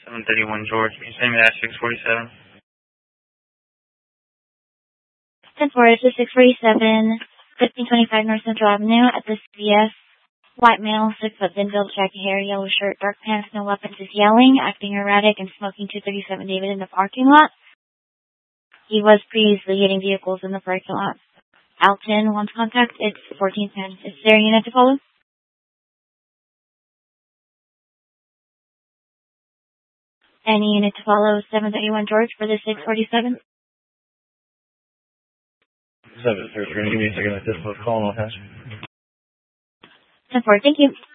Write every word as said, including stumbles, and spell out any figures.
seven thirty-one George. Can you send me that six forty-seven? ten four, this is six forty-seven, fifteen twenty-five North Central Avenue at the C V S. White male, six foot thin build, shaggy hair, yellow shirt, dark pants, no weapons, is yelling, acting erratic, and smoking two thirty-seven David in the parking lot. He was previously hitting vehicles in the parking lot. Alton wants contact. It's fourteen ten. Is there a unit to follow? Any unit to follow seven thirty-one George for the six forty-seven? seven thirty, give me a second. I just was calling on that. ten four, thank you.